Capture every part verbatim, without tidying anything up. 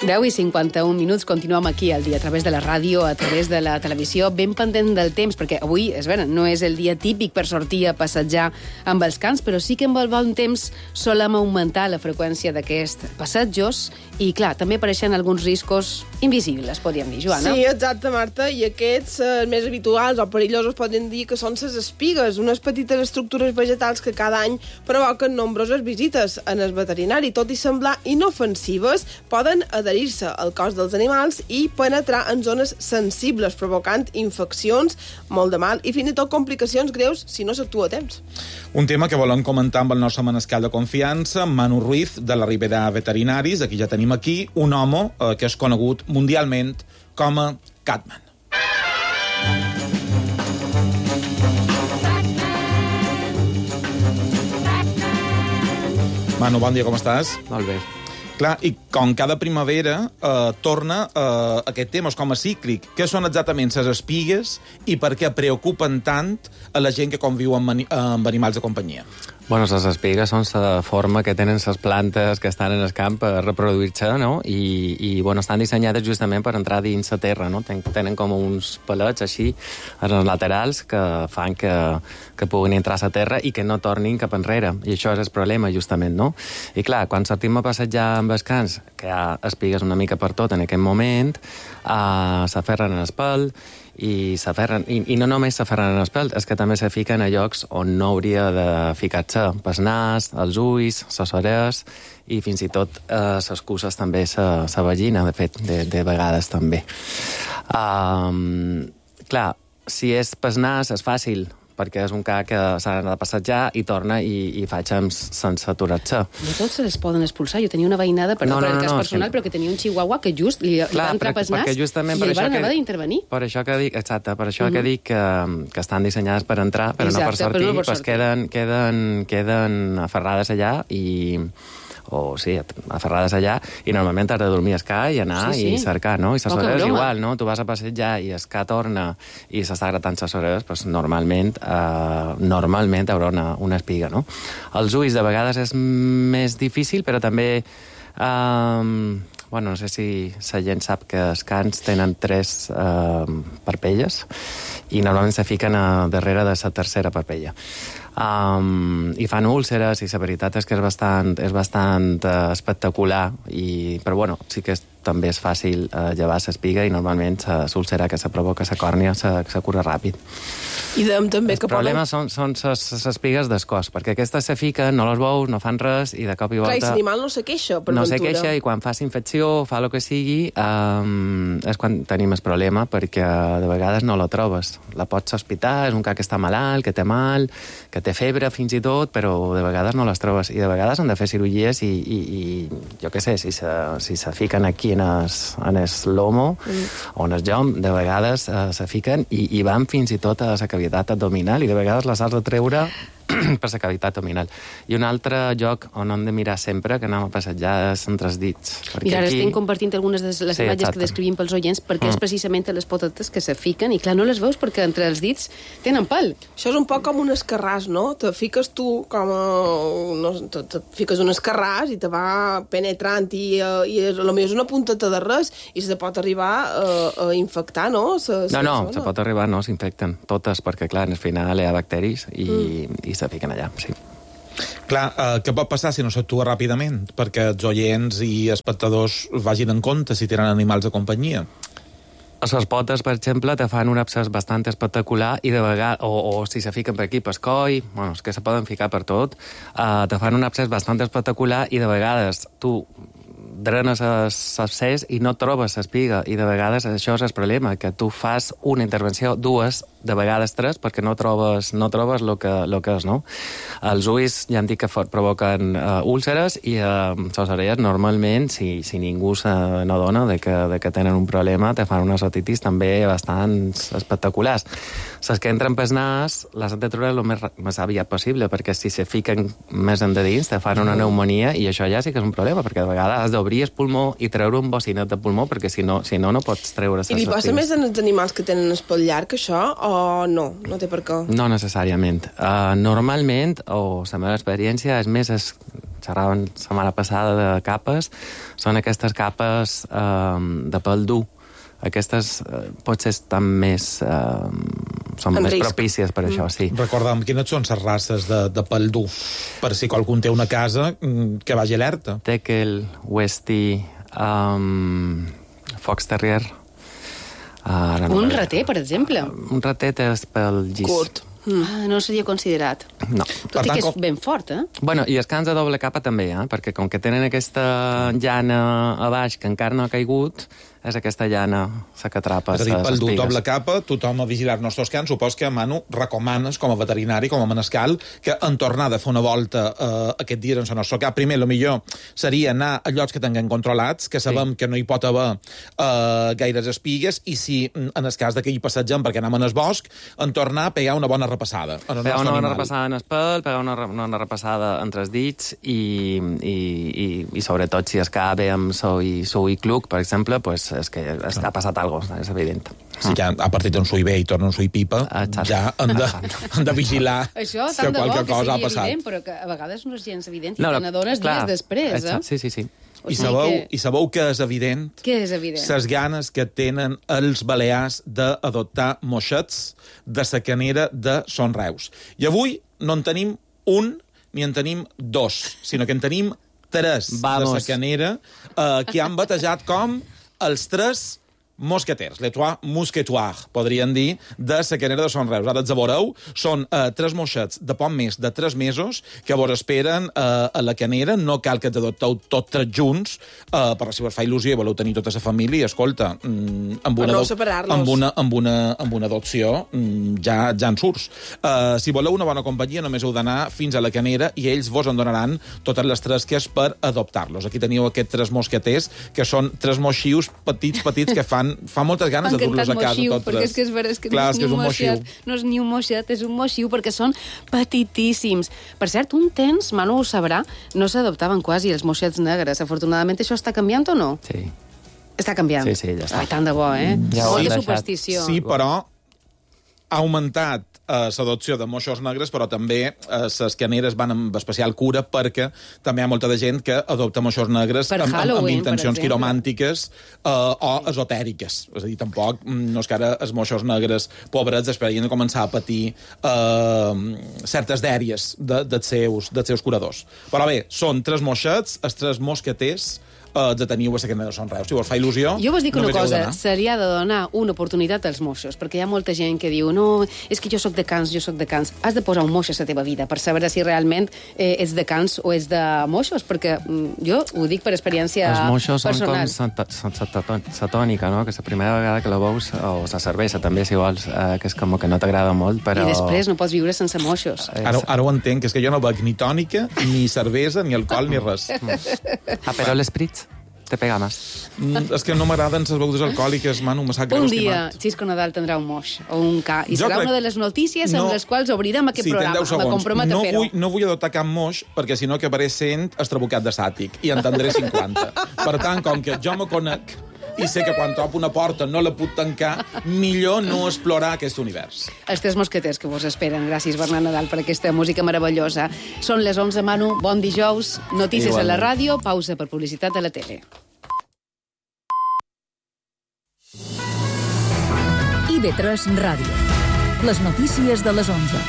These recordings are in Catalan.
deu i cinquanta-un minuts, continuem aquí al dia, a través de la ràdio, a través de la televisió, ben pendent del temps, perquè avui, és vera, no és el dia típic per sortir a passejar amb els cans, però sí que amb el bon temps solem augmentar la freqüència d'aquests passejos i, clar, també apareixen alguns riscos invisibles, podríem dir, Joana. Sí, exacte, Marta, i aquests eh, més habituals o perillosos podem dir que són les espigues, unes petites estructures vegetals que cada any provoquen nombroses visites en el veterinari. Tot i semblar inofensives, poden adherir-se al cos dels animals i penetrar en zones sensibles, provocant infeccions, molt de mal i fins i tot complicacions greus si no s'actua a temps. Un tema que volem comentar amb el nostre manescal de confiança, Manu Ruiz, de la Ribera Veterinaris. Aquí ja tenim aquí un home eh, que és conegut mundialment com a Catman. Manu, bon dia, com estàs? Molt bé. Clar, i com cada primavera eh, torna eh, aquest tema, és com a cíclic. Què són exactament les espigues i per què preocupen tant a la gent que conviu amb, amb animals de companyia? Bueno, les espigues són la forma que tenen les plantes que estan en el camp per reproduir-se, no? I, i bueno, estan dissenyades justament per entrar dins la terra, no? Ten, tenen com uns palets així als laterals que fan que, que puguin entrar a la terra i que no tornin cap enrere. I això és el problema, justament, no? I clar, quan sortim a passejar amb els cans, que hi ha espigues una mica per tot en aquest moment, uh, s'aferren en el pèl, i s'aferren, i, i no només s'aferren en els pèls, és que també se fiquen a llocs on no hauria de ficar-se, pel nas, els ulls, les orelles, i fins i tot eh, les cuses també, la vagina, de fet, de, de vegades també. Um, clar, si és pel nas és fàcil, perquè és un ca que s'ha d'anar a passejar i torna i, i fa temps sense aturar-se. No tots se les poden expulsar. Jo tenia una veïnada, per, no, no, per el cas no, personal, sí. Però que tenia un chihuahua que just li, Clar, li va entrar pel nas i ell va haver d'intervenir. Per això que dic, exacte, per això uh-huh. que dic que, que estan dissenyades per entrar, però exacte, no per sortir, però no per sortir. Pues queden, queden, queden aferrades allà i... o sí, aferrades allà, i normalment has de dormir a escar i anar sí, sí. i cercar, no? I les orelles igual, no? Tu vas a passejar i escar torna i s'està gratant les orelles, doncs normalment, eh, normalment hi haurà una, una espiga, no? Els ulls de vegades és més difícil, però també... Eh, bueno, no sé si la gent sap que els cans tenen tres eh, parpelles i normalment se fiquen a darrere de la tercera parpella. Um, i fan úlceres, i la veritat és que és bastant, és bastant uh, espectacular, i, però bueno, sí que és, també és fàcil uh, llevar l'espiga i normalment l'úlcera que se provoca la còrnia se, se cura ràpid. I dem, també el que problema poden... són, són les espigues del cos, perquè aquestes se fiquen, no les veus, no fan res, i de cop i volta... Clar, i l'animal no se queixa, per no ventura. No se queixa, i quan fa infecció, fa el que sigui, um, és quan tenim el problema, perquè de vegades no la trobes. La pots sospitar, és un ca que està malalt, que té mal, que té febre fins i tot, però de vegades no les trobes. I de vegades han de fer cirurgies i, i, i jo què sé, si se, si se fiquen aquí en el, en el lomo mm. o en el jom, de vegades eh, se fiquen i, i van fins i tot a la cavitat abdominal, i de vegades les has de treure per la cavitat abdominal. I un altre lloc on hem de mirar sempre, que anem a passejar, és entre els dits. Mira, ara aquí... estem compartint algunes de les sí, imatges exacte. Que descrivim pels oients, perquè mm. és precisament a les potetes que se fiquen, i clar, no les veus perquè entre els dits tenen pèl. Això és un poc com un escarràs, no? Te fiques tu com a... No, te, te fiques un escarràs i te va penetrant i, i és, potser és una punteta de res i se pot arribar a, a infectar, no? Se, no, no, se pot arribar, no, s'infecten totes, perquè clar, al final hi ha bacteris i, mm. i se fiquen allà, sí. Clar, eh, què pot passar si no s'actua ràpidament? Perquè els oients i espectadors vagin en compte si tenen animals de companyia. Les potes, per exemple, te fan un abscés bastant espectacular i de vegades, o, o si se fiquen per aquí, per coll, bueno, és que se poden ficar per tot, uh, te fan un abscés bastant espectacular i de vegades tu drenes l'abscés i no trobes l'espiga, i de vegades això és el problema, que tu fas una intervenció, dues, de vegades tres, perquè no trobes no trobes el que, lo que és, no? Els ulls, ja hem dit que provoquen uh, úlceres, i uh, les orelles normalment, si, si ningú se n'adona de, que, de que tenen un problema, te fan unes otitis també bastant espectaculars. Les que entren pel nas les has de treure el més, més aviat possible, perquè si se fiquen més endins te fan una pneumonia, i això ja sí que és un problema, perquè de vegades has d'obrir el pulmó i treure un bocinet de pulmó, perquè si no, si no, no pots treure les I li passa més als animals que tenen el pèl llarg, això, o no? No té per què? No necessàriament. Uh, normalment, o la meva experiència, és més es, xerràvem la setmana passada de capes, són aquestes capes eh, de pèl dur. Aquestes eh, potser estan més, eh, són en més risc. propícies per mm. això, sí. Recorda'm, quines són les races de, de pèl dur? Per si qualcú té una casa, que vagi alerta. Teckel, Westie, um, Fox Terrier... Uh, Un rater, per exemple. Un rater té el pèl llis. Curt. Mm. Ah, no seria considerat. No. Tot i que és com... ben fort, eh? Bueno, i els cans de doble capa també, eh? Perquè com que tenen aquesta llana a baix que encara no ha caigut, és aquesta llana la que atrapa les espigues. És a dir, pel dur espigues. doble capa, tothom a vigilar els nostres cans, supos que, Manu, recomanes com a veterinari, com a manescal, que en tornar de fer una volta eh, aquest dia en el nostre cap, primer, el millor seria anar a llocs que tinguem controlats, que sabem sí. que no hi pot haver eh, gaires espigues, i si, en el cas de que hi passegem perquè anem en el bosc, en tornar a pegar una bona repassada. Pegar una bona repassada en el pèl, pegar una, una repassada entre els dits, i, i, i, i sobretot si es cava amb so i, so i cluc, per exemple, pues, és que és que ha passat alguna cosa, és evident. Si ja ha partit un sui bé i torna un sui pipa, Exacte. ja han de, han de vigilar Això, que qualque cosa ha passat. Evident, però que a vegades no és gens evident i No, te n'adones dies després, eh? Sí, sí, sí. I sabeu, que... I sabeu que és evident? Què és evident? Les ganes que tenen els balears d'adoptar moixets de la canera de Son Reus. I avui no en tenim un ni en tenim dos, sinó que en tenim tres Vamos. de la canera eh, que han batejat com els tres mosqueters, les trois mousquetoirs, podrien dir, de la canera de Son Reus. Ara els veureu, són eh, tres moixets de poc més de tres mesos que vos esperen eh, a la canera. No cal que t'adopteu tots tres junts, eh, però si vos fa il·lusió i voleu tenir tota la família, escolta, mm, amb, una no adop- separar-los. amb, una, amb, una, amb una adopció mm, ja, ja en surts. Eh, si voleu una bona companyia, només heu d'anar fins a la canera i ells vos en donaran totes les tresques per adoptar-los. Aquí teniu aquests tres mosqueters, que són tres moixius petits, petits, que fan fa moltes ganes de dur-los a casa moixiu, tots perquè tres. és que és vera, és que Clar, no, és és que ni és un un moixiu. moixet, no és ni un moixet, és un moixiu, perquè són petitíssims. Per cert, un temps, Manu ho sabrà, no s'adoptaven quasi els moixets negres. Afortunadament, això està canviant o no? Sí. Està canviant? Sí, sí, ja està. Ai, tant de bo, eh? Ja ho han Molta deixat. superstició. Sí, però ha augmentat eh, l'adopció de moixos negres, però també les eh, caneres van amb especial cura perquè també hi ha molta de gent que adopta moixos negres Per amb, amb, amb Halloween, intencions per exemple. quiromàntiques eh, o esotèriques. És a dir, tampoc mm, no és que ara els moixos negres pobrets esperien de començar a patir eh, certes dèries de, dels, seus, dels seus curadors. Però bé, són tres moixets, els tres mosqueters, eh, de teniu a la canera de Son Reus. Si vos fa il·lusió, Jo vos dic una només heu cosa, d'anar. se li ha de donar una oportunitat als moixos, perquè hi ha molta gent que diu no, és que jo sóc de Cans, jo sóc de Cans. Has de posar un moix a la teva vida per saber si realment eh, ets de Cans o ets de moixos, perquè mm, jo ho dic per experiència Els moixos són com personal. la tònica, no? Que la primera vegada que la veus, o la cervesa també, si vols, eh, que és com que no t'agrada molt, però... I després no pots viure sense moixos. Ara, ara ho entenc, que és que jo no bec ni tònica, ni cervesa, ni alcohol, ni res. Ah, però l'esprit te pega més. Mm, és que no m'agraden les begudes alcohòliques, Manu, me sap greu, Un dia, estimat. Xisco Nadal tindrà un moix o un ca, i Jo serà crec- una de les notícies No. amb les quals obrirem aquest Sí, ten programa. deu Me segons. compromet No a fer-ho. vull, no vull adoptar cap moix, perquè si no acabaré sent estrabucat de sàtic, i en tindré cinquanta. Per tant, com que jo me conec i sé que quan topo una porta no la puc tancar, millor no explorar aquest univers. Els tres mosqueters que vos esperen. Gràcies, Bernat Nadal, per aquesta música meravellosa. Són les onze, Manu. Bon dijous. Notícies a la Igualment. ràdio, pausa per publicitat a la tele. I V tres Ràdio. Les notícies de les onze.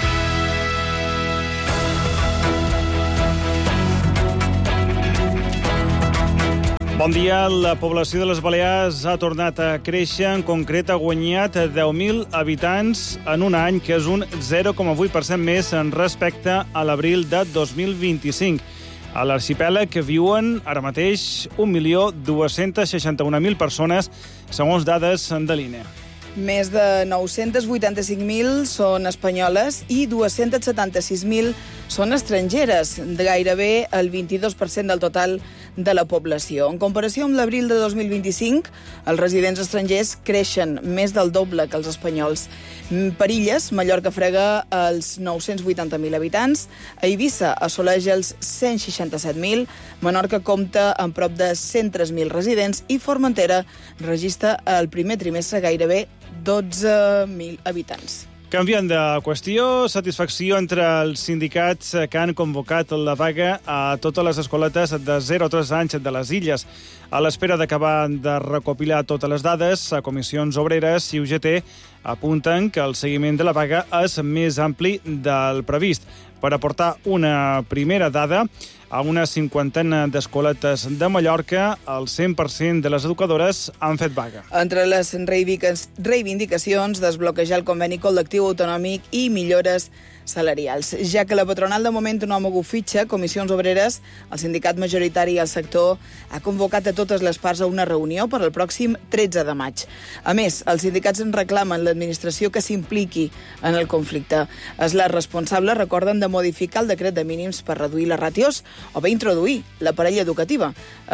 Bon dia. La població de les Balears ha tornat a créixer. En concret, ha guanyat deu mil habitants en un any, que és un zero coma vuit per cent més en respecte a l'abril de dos mil vint-i-cinc. A l'arxipèlag viuen ara mateix un milió dos-cents seixanta-un mil persones, segons dades de l'I N E. Més de nou-cents vuitanta-cinc mil són espanyoles i dos-cents setanta-sis mil són estrangeres, de gairebé el vint-i-dos per cent del total de la població. En comparació amb l'abril de dos mil vint-i-cinc, els residents estrangers creixen més del doble que els espanyols. Per illes, Mallorca frega els nou-cents vuitanta mil habitants, a Eivissa assoleix els cent seixanta-set mil, Menorca compta amb prop de cent tres mil residents i Formentera registra el primer trimestre gairebé dotze mil habitants. Canviant de qüestió, satisfacció entre els sindicats que han convocat la vaga a totes les escoletes de zero a tres anys de les Illes. A l'espera d'acabar de recopilar totes les dades, a Comissions Obreres i U G T apunten que el seguiment de la vaga és més ampli del previst. Per aportar una primera dada, a una cinquantena d'escoletes de Mallorca, el cent per cent de les educadores han fet vaga. Entre les reivindicacions, desbloquejar el conveni col·lectiu autonòmic i millores salarials. Ja que la patronal de moment no ha mogut fitxa, Comissions Obreres, el sindicat majoritari al sector, ha convocat a totes les parts a una reunió per al pròxim tretze de maig. A més, els sindicats en reclamen l'administració que s'impliqui en el conflicte. És la responsable, recorden, de modificar el decret de mínims per reduir les ràtios o bé introduir la parella educativa.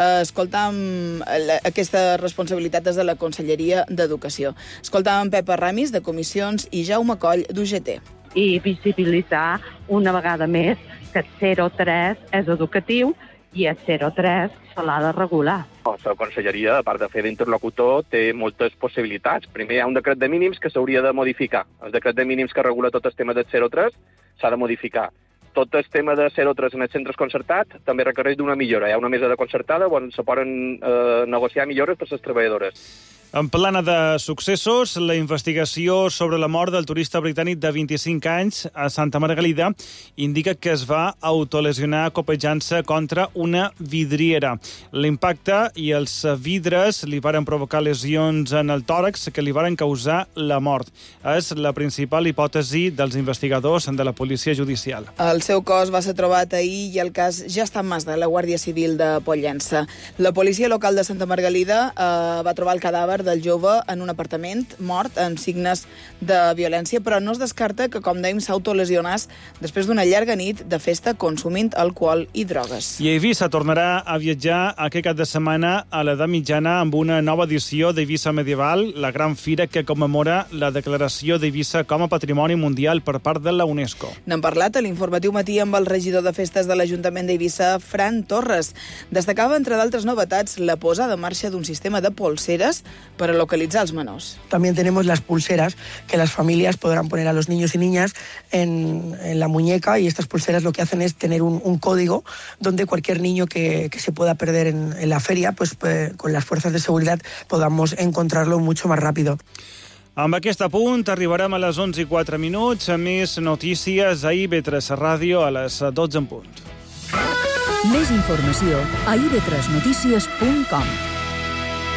Escoltàvem aquesta responsabilitat des de la Conselleria d'Educació. Escoltàvem Pepa Ramis, de Comissions, i Jaume Coll, d'U G T. I visibilitzar una vegada més que el zero tres és educatiu i el zero tres se l'ha de regular. La Conselleria, a part de fer d'interlocutor, té moltes possibilitats. Primer, hi ha un decret de mínims que s'hauria de modificar. El decret de mínims que regula tot el tema del zero tres s'ha de modificar. Tot el tema de zero tres en els centres concertats també requereix d'una millora. Hi ha una mesa de concertada on se poden eh, negociar millores per a les treballadores. En plana de successos, la investigació sobre la mort del turista britànic de vint-i-cinc anys a Santa Margalida indica que es va autolesionar copejant-se contra una vidriera. L'impacte i els vidres li varen provocar lesions en el tòrax que li varen causar la mort. És la principal hipòtesi dels investigadors de la policia judicial. El seu cos va ser trobat ahir i el cas ja està en mans de la Guàrdia Civil de Pollença. La policia local de Santa Margalida eh, va trobar el cadàver del jove en un apartament, mort, amb signes de violència, però no es descarta que, com dèiem, s'autolesionàs després d'una llarga nit de festa consumint alcohol i drogues. I Eivissa tornarà a viatjar aquest cap de setmana a l'edat mitjana amb una nova edició d'Eivissa Medieval, la gran fira que commemora la declaració d'Eivissa com a Patrimoni Mundial per part de la UNESCO. N'hem parlat a l'informatiu matí amb el regidor de festes de l'Ajuntament d'Eivissa, Fran Torres. Destacava, entre d'altres novetats, la posada en marxa d'un sistema de polseres para localizar los menors. También tenemos las pulseras que las familias podrán poner a los niños y niñas en, en la muñeca, y estas pulseras lo que hacen es tener un, un código donde cualquier niño que, que se pueda perder en, en la feria, pues, pues con las fuerzas de seguridad podamos encontrarlo mucho más rápido. Amb aquest apunt arribarem a les onze i quatre minuts. A més notícies a I V tres Ràdio a les dotze en punt. Més informació a i v tres notícies punt com.